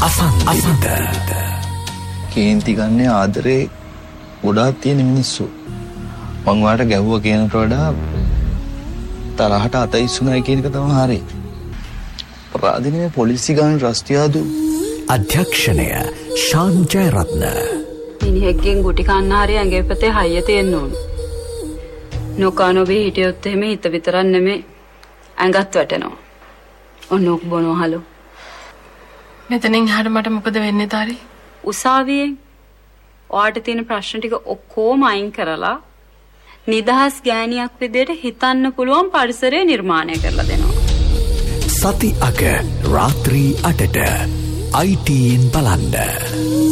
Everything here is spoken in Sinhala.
අසන්නට කේන්ති ගන්න ආදරේ ගොඩාක් තියෙන මිනිස්සු. මං වාට ගැහුවා කියනට වඩා තරහට අත ඉස්සුනායි කියන එක තමයි හරි. අපරාධනේ පොලිසි ගාන රස්තියාදු. අධ්‍යක්ෂණය ශාන් ජයරත්න. මිනිහෙක්ගෙන් ගුටි කන්න හරි ඇඟේ පතේ හයිය තියෙන්න ඕන. නොකනොබේ හිටියොත් එහෙම හිත විතරක් නෙමෙයි ඇඟත් වැටෙනවා. ඔන්නෝක් බොනවා හලෝ. මෙතනින් එහාට මට මොකද වෙන්නේ තාරි? උසාවියෙන් ඔයාට තියෙන ප්‍රශ්න ටික ඔක්කොම අයින් කරලා නිදහස් ගෑණියක් විදියට හිතන්න පුළුවන් පරිසරය නිර්මාණය කරලා දෙනවා. සති අග රාත්‍රී 8ට ITN බලන්න.